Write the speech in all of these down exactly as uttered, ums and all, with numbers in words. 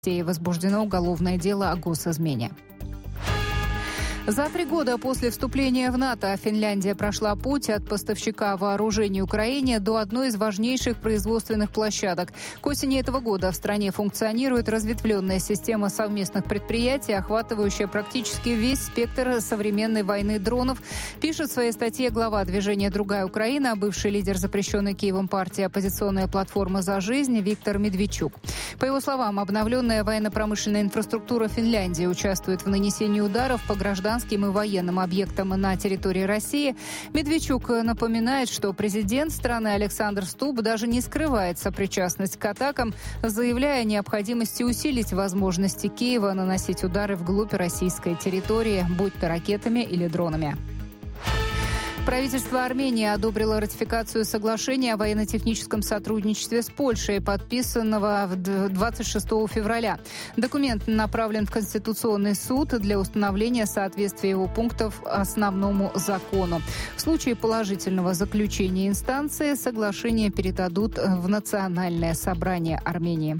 возбуждено уголовное дело о госизмене. За три года после вступления в НАТО Финляндия прошла путь от поставщика вооружений Украине до одной из важнейших производственных площадок. К осени этого года в стране функционирует разветвленная система совместных предприятий, охватывающая практически весь спектр современной войны дронов, пишет в своей статье глава движения «Другая Украина», бывший лидер запрещенной Киевом партии «Оппозиционная платформа за жизнь» Виктор Медведчук. По его словам, обновленная военно-промышленная инфраструктура Финляндии участвует в нанесении ударов по гражданским и военным объектам на территории России. Медведчук напоминает, что президент страны Александр Стуб даже не скрывает сопричастность к атакам, заявляя о необходимости усилить возможности Киева наносить удары вглубь российской территории, будь то ракетами или дронами. Правительство Армении одобрило ратификацию соглашения о военно-техническом сотрудничестве с Польшей, подписанного двадцать шестого февраля. Документ направлен в Конституционный суд для установления соответствия его пунктов основному закону. В случае положительного заключения инстанции соглашение передадут в Национальное собрание Армении.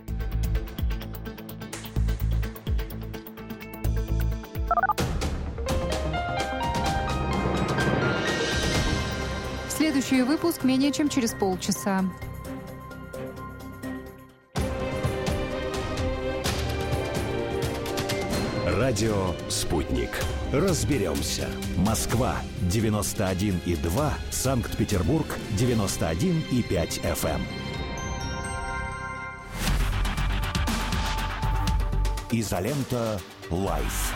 Следующий выпуск менее чем через полчаса. Радио «Спутник». Разберемся. Москва девяносто один и два, Санкт-Петербург девяносто один и пять эф эм. Изолента Лайф.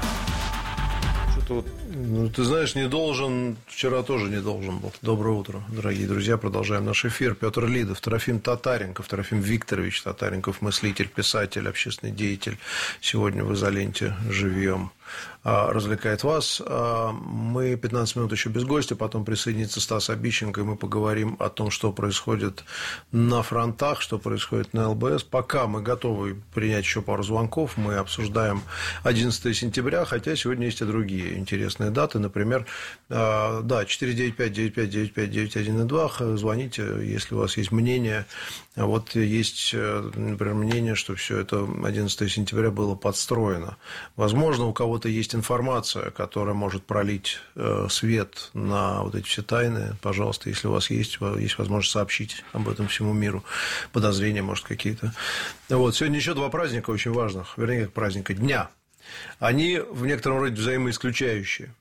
Вот, ну, ты знаешь, не должен, вчера тоже не должен был. Доброе утро, дорогие друзья. Продолжаем наш эфир. Петр Лидов, Трофим Татаренков, Трофим Викторович Татаренков, мыслитель, писатель, общественный деятель. Сегодня в изоленте живьем. Развлекает вас. Мы пятнадцать минут еще без гостя, потом присоединится Стас Обищенко, и мы поговорим о том, что происходит на фронтах, что происходит на эл бэ эс. Пока мы готовы принять еще пару звонков, мы обсуждаем одиннадцатое сентября, хотя сегодня есть и другие интересные даты. Например, да, четыре девять пять девять пять девять пять девять один и два, звоните, если у вас есть мнение. Вот есть, например, мнение, что все это одиннадцатое сентября было подстроено. Возможно, у кого-то есть информация, которая может пролить свет на вот эти все тайны. Пожалуйста, если у вас есть, есть возможность сообщить об этом всему миру. Подозрения, может, какие-то. Вот. Сегодня еще два праздника очень важных, вернее, как праздника дня. Они в некотором роде взаимоисключающие.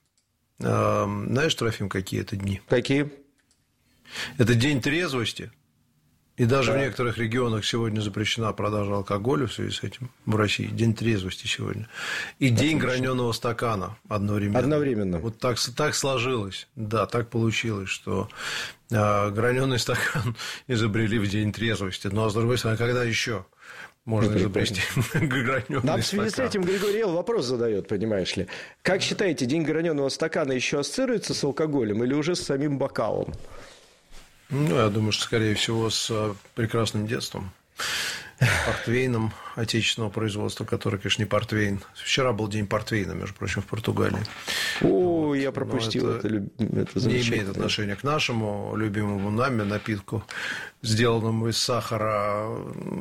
Знаешь, Трофим, какие это дни? Какие? Это день трезвости. И даже да. в некоторых регионах сегодня запрещена продажа алкоголя в связи с этим. В России день трезвости сегодня. И Отлично. День граненого стакана одновременно. Одновременно. Вот так, так сложилось. Да, так получилось, что а, граненый стакан изобрели в день трезвости. Ну, а с другой стороны, а когда еще можно это изобрести граненый стакан? Нам в связи с этим Григорий Эл вопрос задает, понимаешь ли. Как считаете, день граненого стакана еще ассоциируется с алкоголем или уже с самим бокалом? Ну, я думаю, что, скорее всего, с прекрасным детством. Портвейном отечественного производства, который, конечно, не портвейн. Вчера был день портвейна, между прочим, в Португалии. О, вот. я пропустил это, это, это не имеет отношения к нашему любимому нами напитку, сделанному из сахара,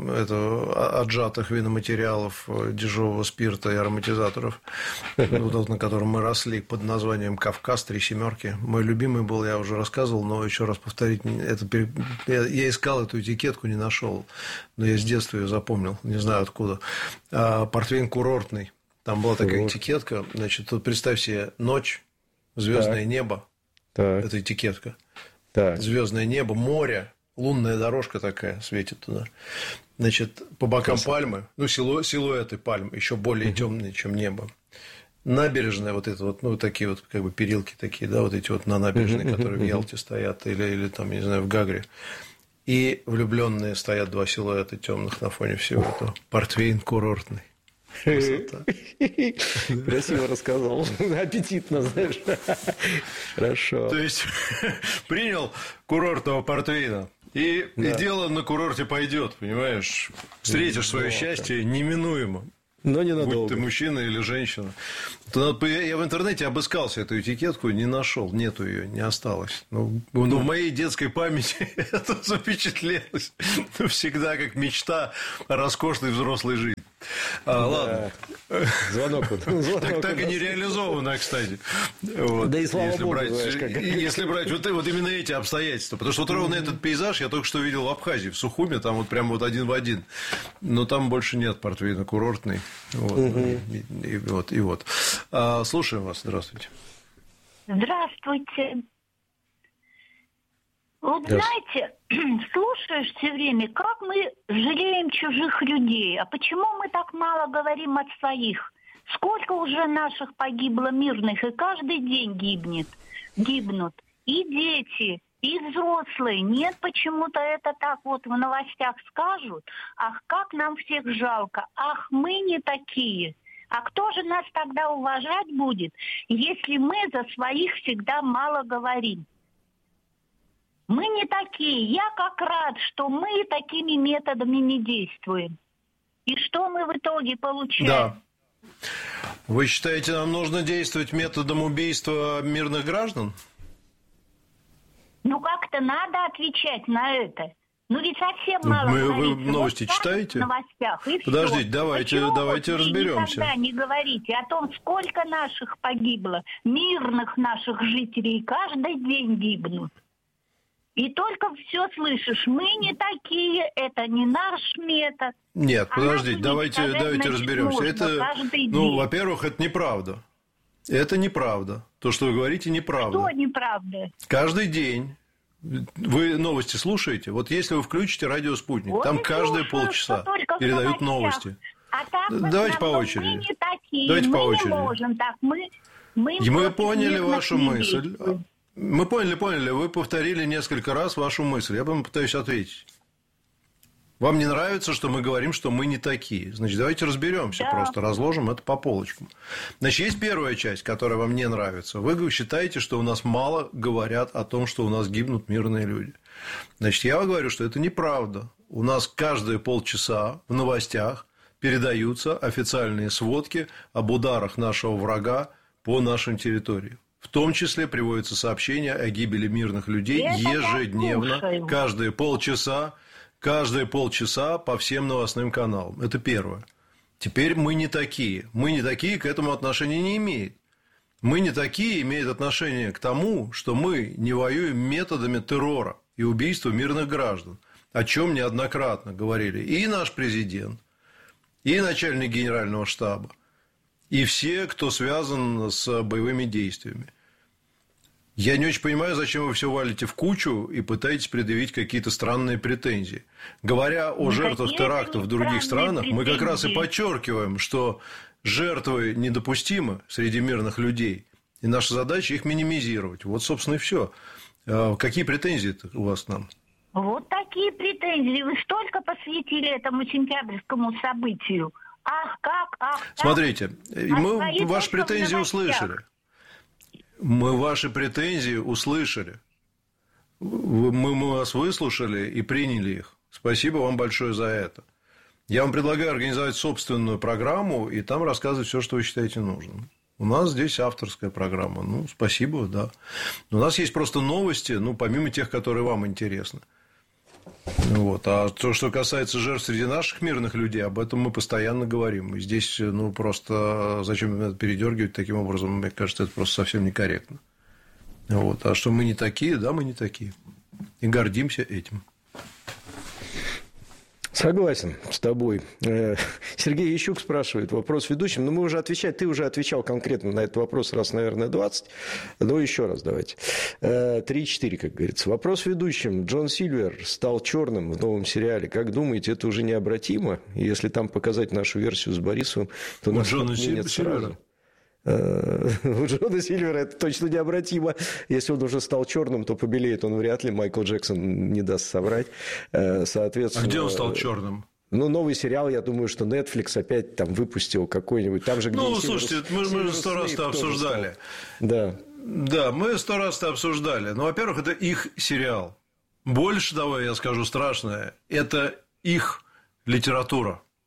это, отжатых виноматериалов, дешевого спирта и ароматизаторов, вот, на котором мы росли, под названием «Кавказ», «Три семерки». Мой любимый был, я уже рассказывал, но еще раз повторить, это, я искал эту этикетку, не нашел, но я с детства ее запомнил, не знаю откуда. Портвейн курортный. Там была такая Курорт. этикетка. Значит, тут представь себе ночь, звездное так. небо. Так. Это этикетка. Звездное небо, море, лунная дорожка такая светит туда. Значит, по бокам Красота. пальмы, ну, силу, силуэты пальм еще более угу. темные, чем небо. Набережная, вот это вот, ну, такие вот, как бы перилки такие, да, вот эти вот на набережной, угу. которые в Ялте стоят, или, или там, не знаю, в Гагре. И влюбленные стоят два силуэта темных на фоне всего этого. Портвейн курортный. Красота. Красиво рассказал. Аппетитно, знаешь. Хорошо. То есть принял курортного портвейна, и, да. и дело на курорте пойдет, понимаешь? Встретишь свое счастье неминуемо. Но ненадолго. Будь ты мужчина или женщина. То я в интернете обыскался эту этикетку, не нашел, нету ее, не осталось. Но, но в моей детской памяти это запечатлелось всегда как мечта о роскошной взрослой жизни. А, да. Ладно. Звонок. Звонок так, так и не реализовано, кстати. Вот. Да и слава если богу, брать, знаешь, как... Если брать вот, вот именно эти обстоятельства. Потому что вот ровно этот пейзаж я только что видел в Абхазии, в Сухуме, там вот прям вот один в один. Но там больше нет портвейна курортный. Вот. Угу. И, и вот. И вот. А, слушаем вас. Здравствуйте. Здравствуйте. Вот знаете, слушаешь все время, как мы жалеем чужих людей, а почему мы так мало говорим о своих? Сколько уже наших погибло мирных, и каждый день гибнет, гибнут и дети, и взрослые. Нет, почему-то это так вот в новостях скажут. Ах, как нам всех жалко, ах, мы не такие. А кто же нас тогда уважать будет, если мы за своих всегда мало говорим? Мы не такие. Я как рад, что мы такими методами не действуем. И что мы в итоге получаем? Да. Вы считаете, нам нужно действовать методом убийства мирных граждан? Ну, как-то надо отвечать на это. Ну, ведь совсем мало вы, говорите. Вы новости вот читаете? В новостях, и Подождите, все. давайте, Почему давайте вот разберемся. Вы никогда не говорите о том, сколько наших погибло, мирных наших жителей, каждый день гибнут. И только все слышишь, мы не такие, это не наш метод. Нет, а подождите, давайте, давайте разберемся. Это, ну, во-первых, это неправда. Это неправда. То, что вы говорите, неправда. Что неправда? Каждый день. Вы новости слушаете? Вот если вы включите радио «Спутник», вот там каждые слушаю, полчаса передают новости. А так, давайте по очереди. Мы не такие, давайте мы по очереди. не можем так. Мы, мы, И мы поняли вашу мысль. Действуем. Мы поняли, поняли. Вы повторили несколько раз вашу мысль. Я вам пытаюсь ответить. Вам не нравится, что мы говорим, что мы не такие. Значит, давайте разберемся, да. Просто разложим это по полочкам. Значит, есть первая часть, которая вам не нравится. Вы считаете, что у нас мало говорят о том, что у нас гибнут мирные люди. Значит, я вам говорю, что это неправда. У нас каждые полчаса в новостях передаются официальные сводки об ударах нашего врага по нашим территориям. В том числе приводятся сообщения о гибели мирных людей это ежедневно, каждые полчаса. Каждые полчаса по всем новостным каналам. Это первое. Теперь мы не такие. Мы не такие, к этому отношения не имеет. Мы не такие имеют отношение к тому, что мы не воюем методами террора и убийства мирных граждан, о чем неоднократно говорили и наш президент, и начальник генерального штаба, и все, кто связан с боевыми действиями. Я не очень понимаю, зачем вы все валите в кучу и пытаетесь предъявить какие-то странные претензии. Говоря о жертвах терактов в других странах, мы как раз и подчеркиваем, что жертвы недопустимы среди мирных людей, и наша задача их минимизировать. Вот, собственно, и все. Какие претензии у вас к нам? Вот такие претензии. Вы столько посвятили этому сентябрьскому событию. Ах, как, ах, как. Смотрите, а мы ваши претензии услышали. Мы ваши претензии услышали. Мы, мы вас выслушали и приняли их. Спасибо вам большое за это. Я вам предлагаю организовать собственную программу и там рассказывать все, что вы считаете нужным. У нас здесь авторская программа. Ну, спасибо, да. Но у нас есть просто новости, ну, помимо тех, которые вам интересны. Вот. А то, что касается жертв среди наших мирных людей, об этом мы постоянно говорим. И здесь, ну, просто зачем это передергивать таким образом, мне кажется, это просто совсем некорректно. Вот. А что мы не такие, да, мы не такие. И гордимся этим. Согласен с тобой. Сергей Ящук спрашивает, вопрос ведущим. Но мы уже отвечали, ты уже отвечал конкретно на этот вопрос раз, наверное, двадцать. Но еще раз давайте. три-четыре, как говорится. Вопрос ведущим. Джон Сильвер стал черным в новом сериале. Как думаете, это уже необратимо? Если там показать нашу версию с Борисовым, то нас отменят сразу. У Джона Сильвера это точно необратимо. Если он уже стал черным, то побелеет он вряд ли. Майкл Джексон не даст соврать. Соответственно, а где он стал черным? Ну, новый сериал, я думаю, что Netflix опять там выпустил какой-нибудь. Там же, где ну, слушайте, мы, мы же сто раз это обсуждали. Да. Да, мы сто раз это обсуждали. Ну, во-первых, это их сериал. Больше того, я скажу страшное, это их литература.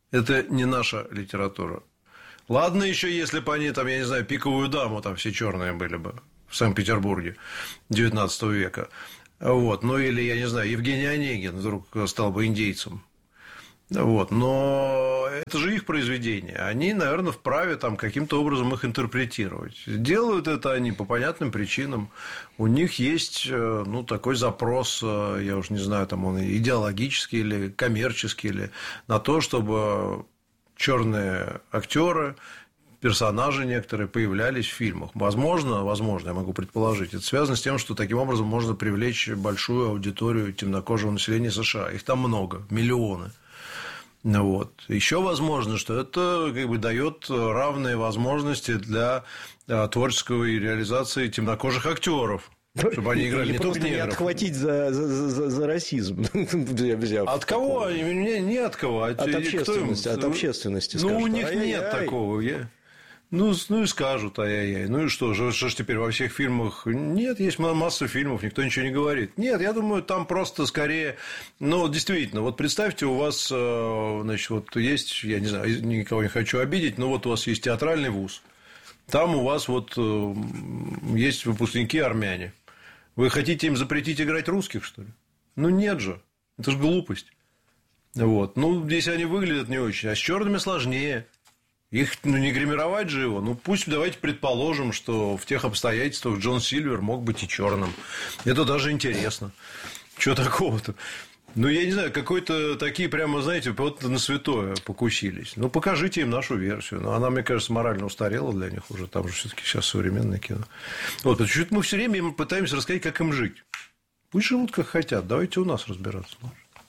Это не наша литература. Ладно еще, если бы они, там, я не знаю, «Пиковую даму», там все черные были бы в Санкт-Петербурге девятнадцатого века. Вот. Ну, или, я не знаю, Евгений Онегин вдруг стал бы индейцем. Вот. Но это же их произведения. Они, наверное, вправе там каким-то образом их интерпретировать. Делают это они по понятным причинам. У них есть, ну, такой запрос, я уж не знаю, там он идеологический или коммерческий, или на то, чтобы черные актеры, персонажи некоторые появлялись в фильмах. Возможно, возможно, я могу предположить, это связано с тем, что таким образом можно привлечь большую аудиторию темнокожего населения США. Их там много, миллионы. Вот. Еще возможно, что это как бы дает равные возможности для творческой реализации темнокожих актеров. Чтобы они играли не только негров. Не отхватить за, за, за, за расизм. От кого? Не, не от кого. От общественности. От общественности. Ну, у них нет такого. Ну, ну и скажут, ай-яй-яй. Ну и что? Что ж теперь во всех фильмах? Нет, есть масса фильмов, никто ничего не говорит. Нет, я думаю, там просто скорее. Ну, действительно, вот представьте, у вас, значит, вот есть, я не знаю, никого не хочу обидеть, но вот у вас есть театральный вуз. Там у вас вот есть выпускники армяне. Вы хотите им запретить играть русских, что ли? Ну, нет же. Это же глупость. Вот. Ну, здесь они выглядят не очень. А с черными сложнее. Их, ну, не гримировать же его. Ну, пусть давайте предположим, что в тех обстоятельствах Джон Сильвер мог быть и черным. Это даже интересно. Чего такого-то? Ну, я не знаю, какой-то такие прямо, знаете, вот на святое покусились. Ну, покажите им нашу версию. Но она, мне кажется, морально устарела для них уже. Там же все-таки сейчас современное кино. Вот, чуть мы все время им пытаемся рассказать, как им жить. Пусть живут, как хотят. Давайте у нас разбираться.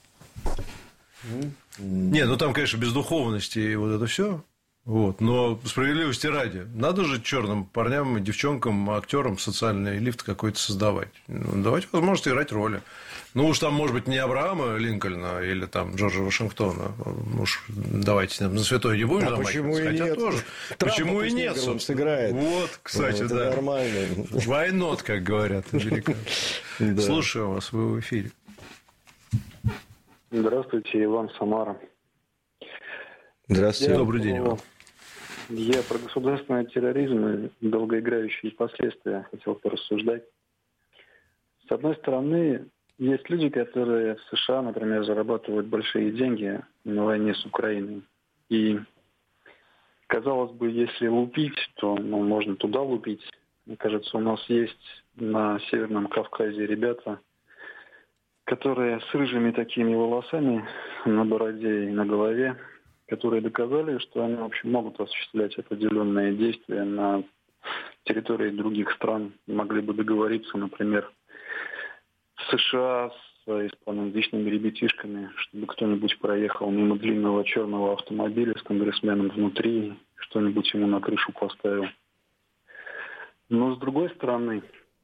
Не, ну там, конечно, без духовности и вот это все. Вот. Но справедливости ради, надо же черным парням, девчонкам, актерам социальный лифт какой-то создавать. Ну, давайте возможность играть роли. Ну, уж там, может быть, не Авраама Линкольна или там Джорджа Вашингтона. Уж давайте на святое не будем а почему и хотя нет? тоже. Трампа почему и нет? Сыграет. Вот, кстати, это да. Нормально. Why not, как говорят американцы. Да. Слушаю вас, вы в эфире. Здравствуйте, Иван, Самара. Здравствуйте. Я, Добрый день, Иван. Я про государственный терроризм и долгоиграющие последствия хотел порассуждать. С одной стороны, есть люди, которые в США, например, зарабатывают большие деньги на войне с Украиной. И, казалось бы, если лупить, то ну, можно туда лупить. Мне кажется, у нас есть на Северном Кавказе ребята, которые с рыжими такими волосами на бороде и на голове, которые доказали, что они, в общем, могут осуществлять определенные действия на территории других стран. Могли бы договориться, например, с США, с испаноязычными ребятишками, чтобы кто-нибудь проехал мимо длинного черного автомобиля с конгрессменом внутри, что-нибудь ему на крышу поставил. Но, с другой стороны,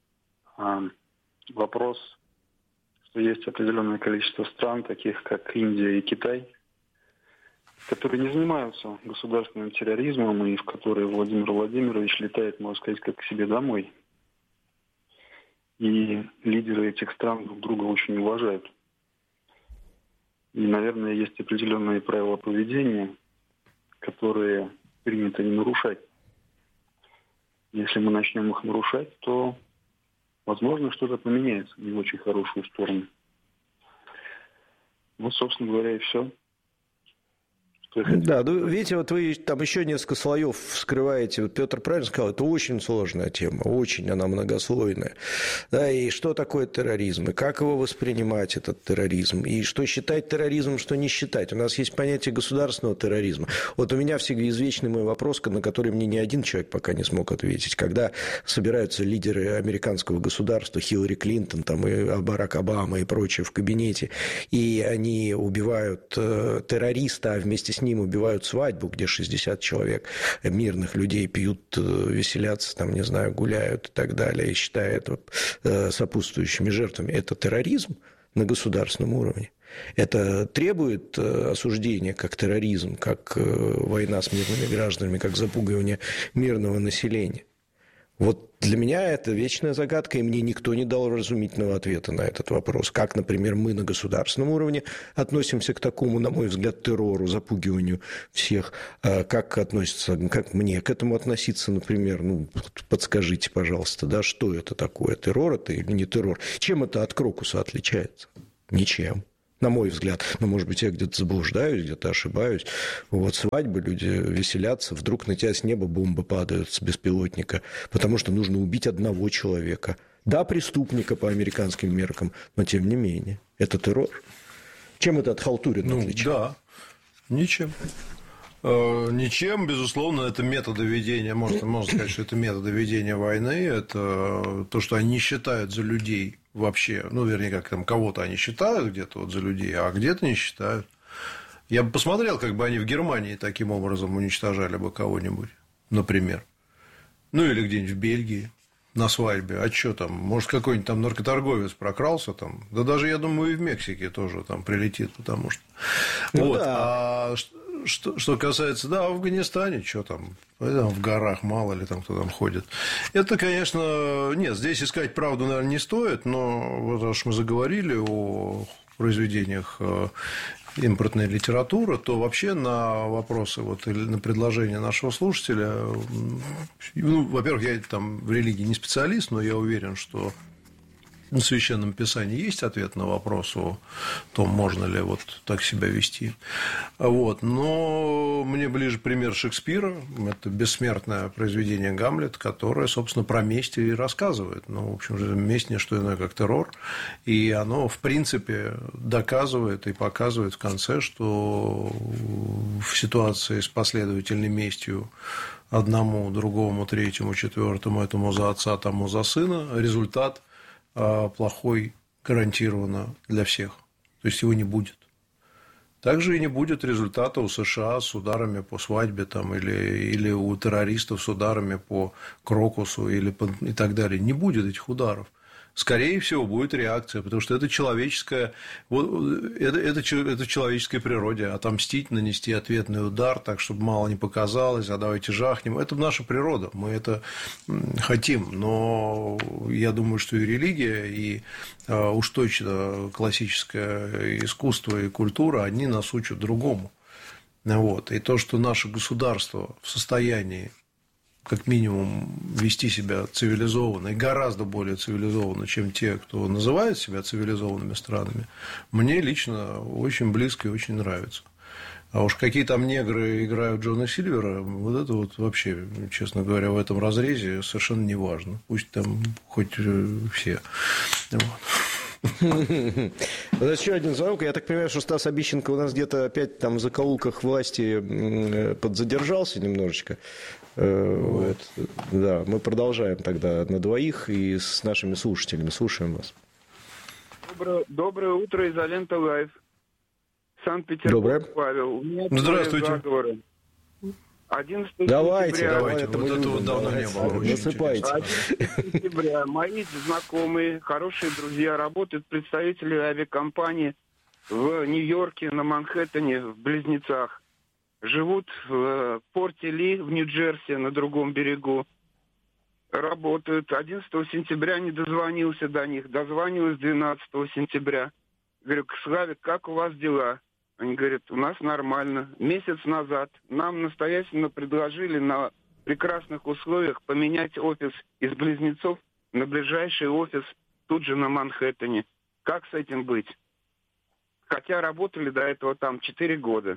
вопрос, что есть определенное количество стран, таких как Индия и Китай, которые не занимаются государственным терроризмом и в которые Владимир Владимирович летает, можно сказать, как к себе домой. И лидеры этих стран друг друга очень уважают. И, наверное, есть определенные правила поведения, которые принято не нарушать. Если мы начнем их нарушать, то, возможно, что-то поменяется не в очень хорошую сторону. Вот, собственно говоря, и все. Да, ну, видите, вот вы там еще несколько слоев вскрываете. Вот Петр правильно сказал, это очень сложная тема, очень она многослойная. Да, и что такое терроризм, и как его воспринимать, этот терроризм, и что считать терроризмом, что не считать. У нас есть понятие государственного терроризма. Вот у меня всегда извечный мой вопрос, на который мне ни один человек пока не смог ответить. Когда собираются лидеры американского государства, Хиллари Клинтон, там, и Барак Обама и прочие в кабинете, и они убивают террориста, а вместе с ним убивают свадьбу, где шестьдесят человек мирных людей пьют, веселятся, там, не знаю, гуляют и так далее, и считая это сопутствующими жертвами. Это терроризм на государственном уровне. Это требует осуждения как терроризм, как война с мирными гражданами, как запугивание мирного населения. Вот для меня это вечная загадка, и мне никто не дал разумительного ответа на этот вопрос. Как, например, мы на государственном уровне относимся к такому, на мой взгляд, террору, запугиванию всех. Как относится, как мне к этому относиться, например, ну, подскажите, пожалуйста, да, что это такое, террор это или не террор? Чем это от крокуса отличается? Ничем. На мой взгляд. Но, может быть, я где-то заблуждаюсь, где-то ошибаюсь. Вот свадьбы, люди веселятся, вдруг на тебя с неба бомбы падают с беспилотника, потому что нужно убить одного человека. Да, преступника по американским меркам, но тем не менее. Это террор. Чем это от халтурина ну, отличается? Да, ничем. Ничем, безусловно, это методы ведения, можно, можно сказать, что это методы ведения войны, это то, что они не считают за людей вообще, ну, вернее, как там кого-то они считают где-то вот за людей, а где-то не считают. Я бы посмотрел, как бы они в Германии таким образом уничтожали бы кого-нибудь, например. Ну, или где-нибудь в Бельгии на свадьбе. А что там? Может, какой-нибудь там наркоторговец прокрался там? Да даже, я думаю, и в Мексике тоже там прилетит, потому что... Ну, вот. Да. А что, что касается, да, в Афганистане, что там? В горах мало ли там кто там ходит. Это, конечно... Нет, здесь искать правду, наверное, не стоит, но вот раз мы заговорили о произведениях импортной литературы, то вообще на вопросы, вот, или на предложения нашего слушателя, ну, во-первых, я там в религии не специалист, но я уверен, что в Священном Писании есть ответ на вопрос о том, можно ли вот так себя вести. Вот. Но мне ближе пример Шекспира. Это бессмертное произведение «Гамлет», которое, собственно, про месть и рассказывает. Ну, в общем, месть не что иное, как террор. И оно, в принципе, доказывает и показывает в конце, что в ситуации с последовательной местью одному, другому, третьему, четвертому, этому за отца, тому за сына, результат плохой гарантированно для всех. То есть его не будет. Также и не будет результата у США с ударами по свадьбе там, или, или у террористов с ударами по крокусу или по, и так далее. Не будет этих ударов. Скорее всего, будет реакция, потому что это человеческая, вот, это, это, это в человеческой природе. Отомстить, нанести ответный удар, так, чтобы мало не показалось, а давайте жахнем. Это наша природа, мы это хотим. Но я думаю, что и религия, и уж точно классическое искусство и культура, они нас учат другому. Вот. И то, что наше государство в состоянии как минимум вести себя цивилизованно и гораздо более цивилизованно, чем те, кто называет себя цивилизованными странами, мне лично очень близко и очень нравится. А уж какие там негры играют Джона Сильвера, вот это вот вообще, честно говоря, в этом разрезе совершенно не важно. Пусть там хоть все. Вот. Вот еще один звонок. Я так понимаю, что Стас Обищенко у нас где-то опять там в закоулках власти подзадержался немножечко. Вот. Да, мы продолжаем тогда на двоих и с нашими слушателями. Слушаем вас. Доброе, доброе утро, Изолента Лайв. Санкт-Петербург, Павел. Здравствуйте. одиннадцатого давайте, сентября. давайте. Вот этого давно не было. Насыпайте. одиннадцатого сентября мои знакомые, хорошие друзья, работают представители авиакомпании в Нью-Йорке, на Манхэттене, в Близнецах. Живут в порте Ли, в Нью-Джерси, на другом берегу. Работают. одиннадцатого сентября не дозвонился до них. Дозвонилась двенадцатого сентября. Говорю, Славик, как у вас дела? Они говорят, у нас нормально. Месяц назад нам настоятельно предложили на прекрасных условиях поменять офис из Близнецов на ближайший офис тут же на Манхэттене. Как с этим быть? Хотя работали до этого там четыре года.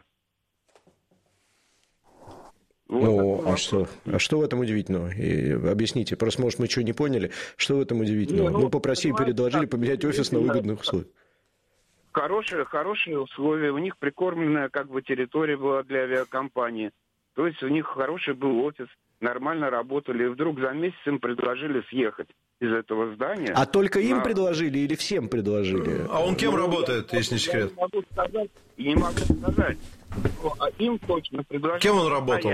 Вот ну, а что? А что в этом удивительного? И объясните, просто, может, мы что не поняли, что в этом удивительного? Ну, ну попросили, предложили поменять офис на выгодных условиях. Хорошие, хорошие условия, у них прикормленная как бы территория была для авиакомпании. То есть у них хороший был офис, нормально работали. И вдруг за месяц им предложили съехать из этого здания. А только им на... предложили или всем предложили? А он кем ну, работает, я, если не секрет? Я не могу сказать, не могу сказать. А им точно предложили. Кем он работал?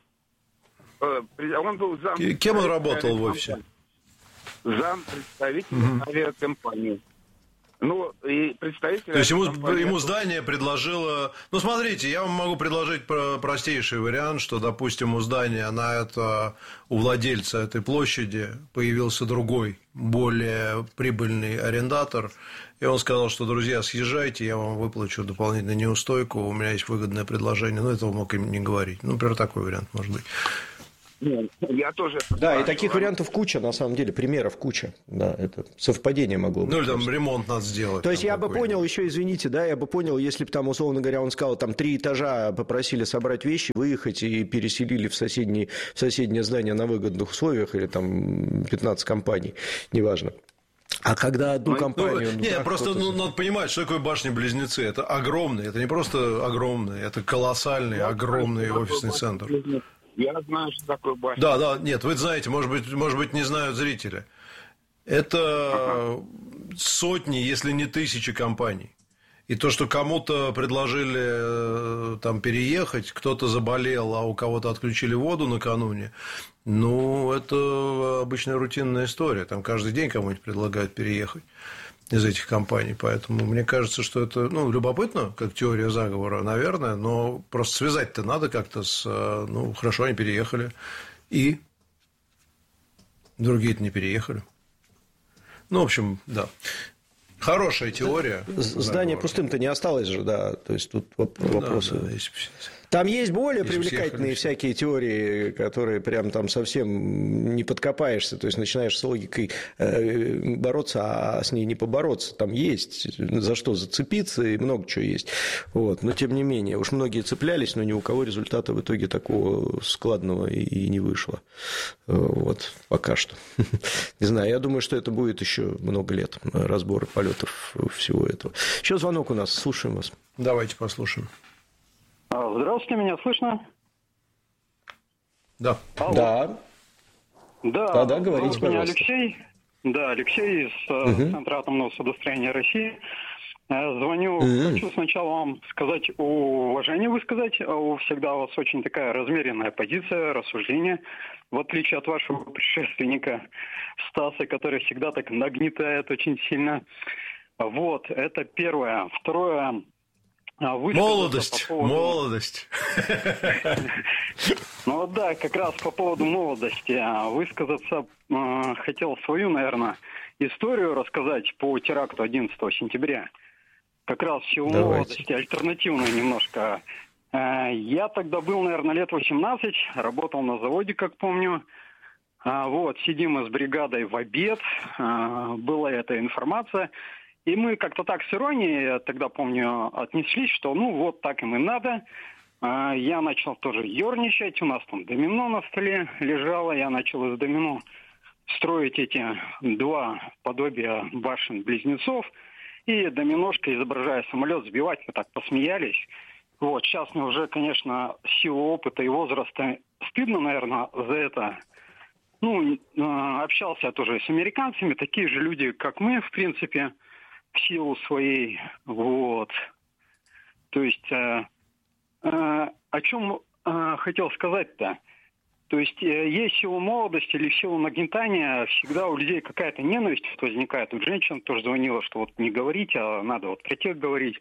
Он был зам... Кем он работал в офисе? Зам представителя угу. авиакомпании. Ну, и представители... То есть ему, компании... ему здание предложило... Ну, смотрите, я вам могу предложить простейший вариант, что, допустим, у здания на это, у владельца этой площади появился другой, более прибыльный арендатор, и он сказал, что, друзья, съезжайте, я вам выплачу дополнительную неустойку, у меня есть выгодное предложение. Ну, этого мог им не говорить. Ну, например, такой вариант может быть. Я тоже... Да, и таких вариантов куча, на самом деле, примеров куча. Да, это совпадение могло быть. Ну, или там ремонт надо сделать. То есть я бы понял, еще извините, да, я бы понял, если бы там, условно говоря, он сказал, там три этажа попросили собрать вещи, выехать и переселили в, соседний, в соседнее здание на выгодных условиях, или там пятнадцать компаний, неважно. А когда одну ну, компанию... Ну, нет, просто ну, надо понимать, что такое башни-близнецы. Это огромные, это не просто огромные, это колоссальный, огромный офисный центр. Я знаю, что такое башня. Да, да, нет, вы знаете, может быть, может быть, не знают зрители. Это ага. сотни, если не тысячи компаний. И то, что кому-то предложили там переехать, кто-то заболел, а у кого-то отключили воду накануне, ну, это обычная рутинная история. Там каждый день кому-нибудь предлагают переехать из этих компаний. Поэтому мне кажется, что это, ну, любопытно, как теория заговора, наверное, но просто связать-то надо как-то с... Ну, хорошо, они переехали, и другие-то не переехали. Ну, в общем, да. Хорошая теория. Здание пустым-то не осталось же, да. То есть тут вопросы. Да, да, если... Там есть более если привлекательные всякие теории, которые прям там совсем не подкопаешься. То есть начинаешь с логикой бороться, а с ней не побороться. Там есть за что зацепиться и много чего есть. Вот. Но тем не менее, уж многие цеплялись, но ни у кого результата в итоге такого складного и не вышло. Вот. Пока что. Не знаю, я думаю, что это будет еще много лет. Разборы полетов всего этого. Еще звонок у нас. Слушаем вас. Давайте послушаем. Здравствуйте, меня слышно? Да. Алло. Да. Да, да, да, говорите, меня пожалуйста. Алексей. Да, Алексей из угу. Центра атомного судостроения России. Звоню, угу. хочу сначала вам сказать уважение высказать. У всегда у вас очень такая размеренная позиция, рассуждение. В отличие от вашего предшественника Стаса, который всегда так нагнетает очень сильно. Вот, это первое. Второе... Молодость, по поводу... молодость. Ну да, как раз по поводу молодости. Высказаться э, хотел свою, наверное, историю рассказать по теракту одиннадцатого сентября. Как раз в силу молодости, альтернативную немножко. Э, я тогда был, наверное, лет восемнадцать, работал на заводе, как помню. Э, вот, сидим мы с бригадой в обед, э, была эта информация. И мы как-то так с иронией, тогда, помню, отнеслись, что ну вот так им и надо. Я начал тоже ерничать, у нас там домино на столе лежало, я начал из домино строить эти два подобия башен-близнецов. И доминошкой, изображая самолет, сбивать, мы так посмеялись. Вот, сейчас мне уже, конечно, в силу опыта и возраста стыдно, наверное, за это. Ну, общался я тоже с американцами, такие же люди, как мы, в принципе, в силу своей, вот. То есть, э, э, о чем э, хотел сказать-то? То есть, э, есть сила молодости или сила нагнетания, всегда у людей какая-то ненависть возникает. Тут женщина тоже звонила, что вот не говорить, а надо вот про тех говорить.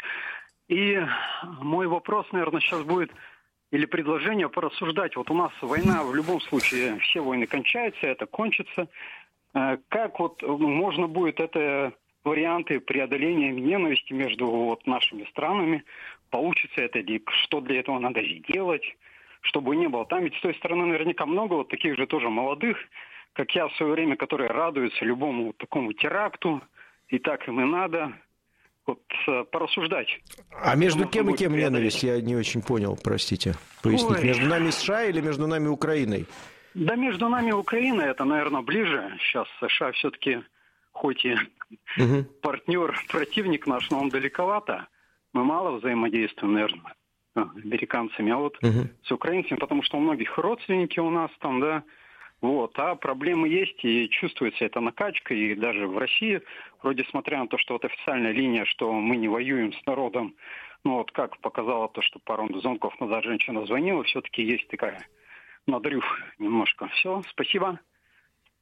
И мой вопрос, наверное, сейчас будет, или предложение порассуждать. Вот у нас война в любом случае, все войны кончаются, это кончится. Э, как вот можно будет это... варианты преодоления ненависти между вот нашими странами, получится это или что для этого надо сделать, чтобы не было. Там ведь с той стороны наверняка много вот таких же тоже молодых, как я в свое время, которые радуются любому вот такому теракту, и так им и надо. Вот порассуждать. А между кем и кем ненависть? Я не очень понял, простите. Пояснить. Ой. Между нами США или между нами Украиной? Да между нами Украина, это, наверное, ближе. Сейчас США все-таки... хоть и угу. партнер, противник наш, но он далековато. Мы мало взаимодействуем, наверное, американцами, а вот угу. с украинцами, потому что у многих родственники у нас там, да, вот, а проблемы есть, и чувствуется эта накачка, и даже в России, вроде смотря на то, что вот официальная линия, что мы не воюем с народом, ну вот как показало то, что пару звонков назад женщина звонила, все-таки есть такая надрыв немножко. Все, спасибо.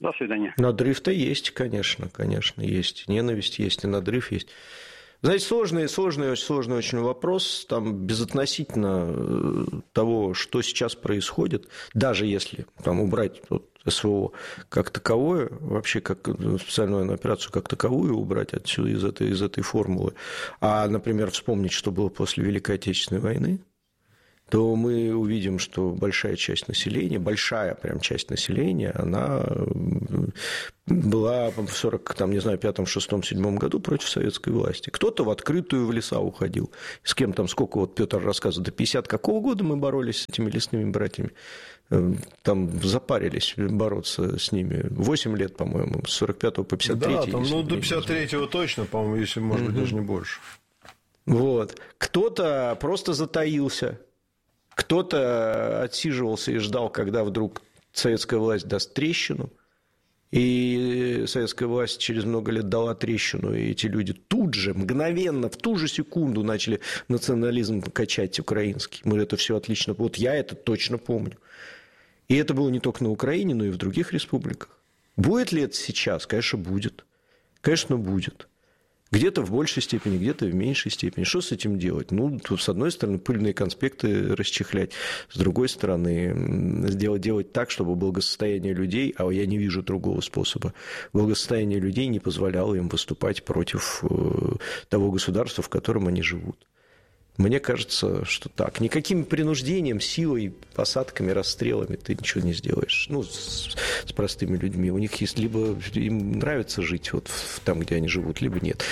До свидания. Надрыв-то есть, конечно, конечно, есть. Ненависть есть, и надрыв есть. Знаете, сложный, сложный, сложный очень вопрос, там, безотносительно того, что сейчас происходит, даже если там, убрать вот, СВО как таковое, вообще как специальную военную операцию как таковую убрать отсюда из этой, из этой формулы, а, например, вспомнить, что было после Великой Отечественной войны, то мы увидим, что большая часть населения, большая прям часть населения, она была в сорок, там, не знаю, пятом, шестом, седьмом году против советской власти. Кто-то в открытую в леса уходил. С кем там, сколько, вот Петр рассказывает, до пятидесятого какого года мы боролись с этими лесными братьями? Там запарились бороться с ними. восемь лет, по-моему, с сорок пятого по пятьдесят третий. Да, там, ну, до пятьдесят третьего точно, по-моему, если, может быть, даже не больше. Вот. Кто-то просто затаился. Кто-то отсиживался и ждал, когда вдруг советская власть даст трещину, и советская власть через много лет дала трещину, и эти люди тут же, мгновенно, в ту же секунду начали национализм качать украинский. Мы это все отлично... Вот я это точно помню. И это было не только на Украине, но и в других республиках. Будет ли это сейчас? Конечно, будет. Конечно, будет. Где-то в большей степени, где-то в меньшей степени. Что с этим делать? Ну, с одной стороны, пыльные конспекты расчехлять, с другой стороны, сделать, делать так, чтобы благосостояние людей, а я не вижу другого способа, благосостояние людей не позволяло им выступать против того государства, в котором они живут. Мне кажется, что так. Никаким принуждением, силой, посадками, расстрелами ты ничего не сделаешь. Ну, с, с простыми людьми. У них есть либо им нравится жить вот там, где они живут, либо нет.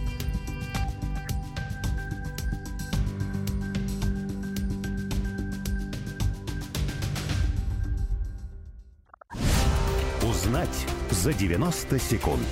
Узнать за девяносто секунд.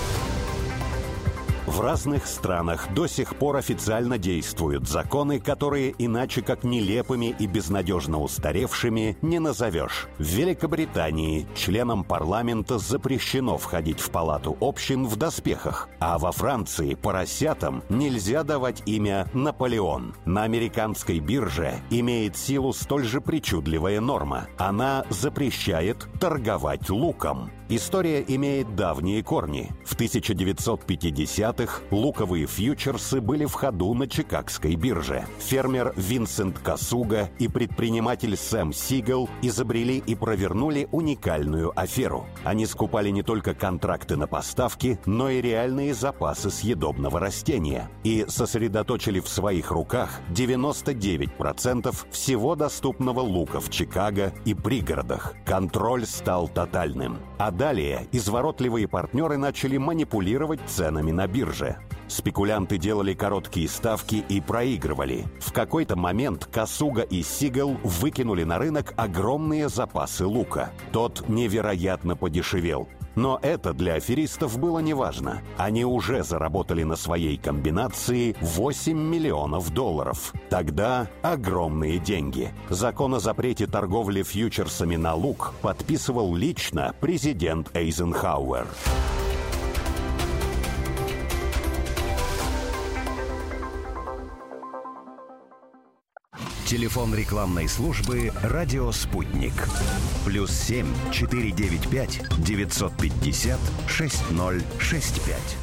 В разных странах до сих пор официально действуют законы, которые иначе как нелепыми и безнадежно устаревшими не назовешь. В Великобритании членам парламента запрещено входить в палату общин в доспехах, а во Франции поросятам нельзя давать имя Наполеон. На американской бирже имеет силу столь же причудливая норма. Она запрещает торговать луком. История имеет давние корни. В тысяча девятьсот пятидесятых луковые фьючерсы были в ходу на Чикагской бирже. Фермер Винсент Касуга и предприниматель Сэм Сигел изобрели и провернули уникальную аферу. Они скупали не только контракты на поставки, но и реальные запасы съедобного растения. И сосредоточили в своих руках девяносто девять процентов всего доступного лука в Чикаго и пригородах. Контроль стал тотальным. А далее изворотливые партнеры начали манипулировать ценами на бирже. Спекулянты делали короткие ставки и проигрывали. В какой-то момент Касуга и Сигел выкинули на рынок огромные запасы лука. Тот невероятно подешевел. Но это для аферистов было неважно. Они уже заработали на своей комбинации восемь миллионов долларов. Тогда огромные деньги. Закон о запрете торговли фьючерсами на лук подписывал лично президент Эйзенхауэр. Телефон рекламной службы «Радио Спутник». Плюс семь четыре девять пять девятьсот пятьдесят шесть ноль шесть пять.